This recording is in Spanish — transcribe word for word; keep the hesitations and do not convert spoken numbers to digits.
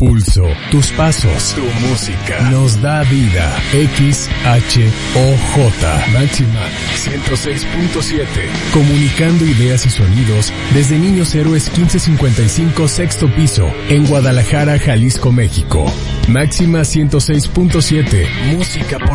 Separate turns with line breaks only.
pulso, tus pasos, tu música, nos da vida. X H O J, Máxima ciento seis punto siete. Comunicando ideas y sonidos desde Niños Héroes quince cincuenta y cinco, sexto piso, en Guadalajara, Jalisco, México. Máxima ciento seis punto siete, música por